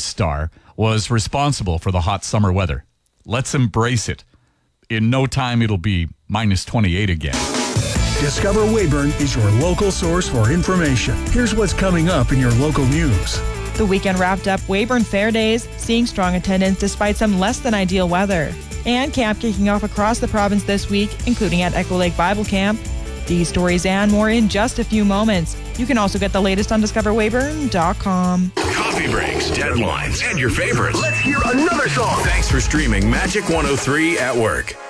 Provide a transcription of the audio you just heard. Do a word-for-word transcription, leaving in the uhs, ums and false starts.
star, was responsible for the hot summer weather. Let's embrace it. In no time, it'll be minus twenty-eight again. Discover Weyburn is your local source for information. Here's what's coming up in your local news. The weekend wrapped up Weyburn Fair Days, seeing strong attendance despite some less than ideal weather. And camp kicking off across the province this week, including at Echo Lake Bible Camp. These stories and more in just a few moments. You can also get the latest on discover weyburn dot com. Coffee breaks, deadlines, and your favorites. Let's hear another song. Thanks for streaming Magic one oh three at work.